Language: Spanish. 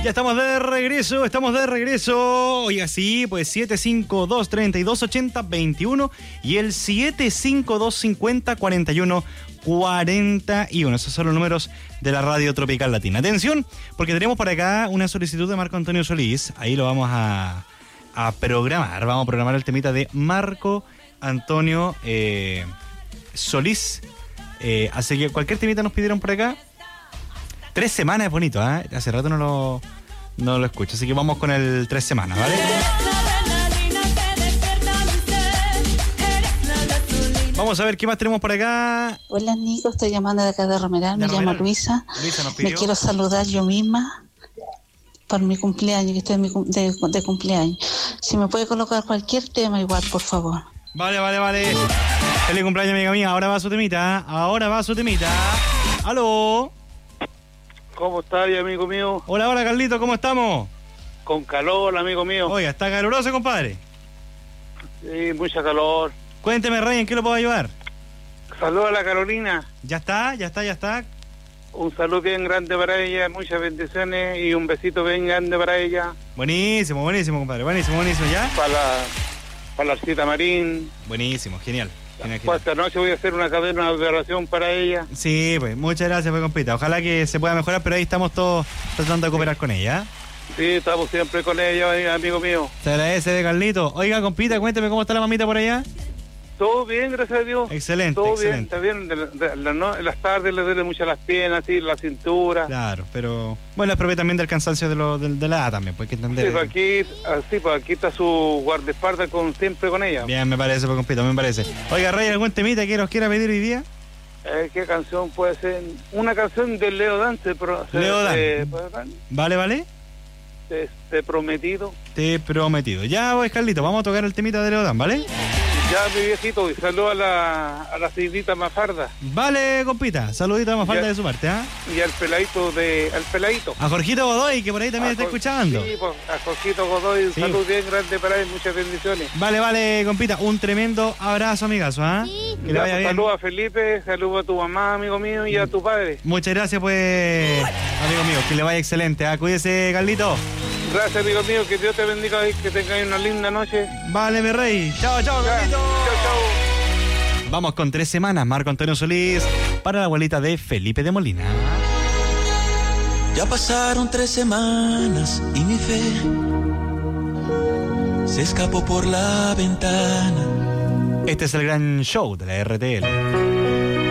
Ya estamos de regreso. Oiga, sí, pues 752-3280-21 y el 752-50-41-41. Esos son los números de la Radio Tropical Latina. Atención, porque tenemos por acá una solicitud de Marco Antonio Solís. Ahí lo vamos a programar. Vamos a programar el temita de Marco Antonio Solís. Así que cualquier temita nos pidieron por acá. 3 semanas es bonito, ¿eh? Hace rato no lo escucho, así que vamos con el 3 semanas, ¿vale? Vamos a ver qué más tenemos por acá. Hola, Nico, estoy llamando de acá de Romeral, me llamo Luisa. Luisa nos pidió. Me quiero saludar yo misma por mi cumpleaños, que estoy de cumpleaños. Si me puede colocar cualquier tema igual, por favor. Vale. Feliz cumpleaños, amiga mía. Ahora va su temita. ¡Aló! ¿Cómo estás, amigo mío? Hola, Carlito, ¿cómo estamos? Con calor, amigo mío. Oiga, ¿está caluroso, compadre? Sí, mucha calor. Cuénteme, Rey, ¿en qué lo puedo ayudar? Saludos a la Carolina. ¿Ya está? Un saludo bien grande para ella, muchas bendiciones y un besito bien grande para ella. Buenísimo, compadre. Buenísimo, ¿ya? Para la Arcita Marín. Buenísimo, genial. Pues esta noche voy a hacer una cadena de oración para ella. Sí, pues muchas gracias, pues, compita. Ojalá que se pueda mejorar, pero ahí estamos todos tratando de cooperar con ella. Sí, estamos siempre con ella, amigo mío. Se agradece, Carlito. Oiga, compita, cuénteme cómo está la mamita por allá. Todo bien, gracias a Dios. Excelente, todo excelente. Bien, está bien. En las tardes le duele mucho las piernas, sí, la cintura. Claro, pero bueno, es propio también del cansancio de la edad también, pues hay que entender. Sí, pues aquí está su guardaespaldas siempre con ella. Bien, me parece, pues, compita, me parece. Oiga, Rey, ¿algún temita que nos quiera pedir hoy día? ¿Qué canción puede ser? Una canción de Leo Dan. Leo Dan. Vale. Te prometido. Ya, pues, Carlito, vamos a tocar el temita de Leo Dan, ¿vale? Ya, mi viejito, y saludo a la señorita Mafarda. Vale, compita, saludito a Mafarda de su parte, ¿ah? Y al peladito. A Jorgito Godoy, que por ahí también está escuchando. Sí, pues, a Jorgito Godoy, un saludo bien grande para él, muchas bendiciones. Vale, compita, un tremendo abrazo, amigazo, ¿ah? Sí. Que le vaya bien. Saludos a Felipe, saludos a tu mamá, amigo mío, y a tu padre. Muchas gracias, pues, amigo mío, que le vaya excelente, ¿ah? Cuídese, Carlito. Gracias, amigo mío, que Dios te bendiga y que tengáis una linda noche. Vale, mi rey. Chao, Carlito. Chao. Vamos con 3 semanas, Marco Antonio Solís, para la abuelita de Felipe de Molina. Ya pasaron 3 semanas y mi fe se escapó por la ventana. Este es el gran show de la RTL.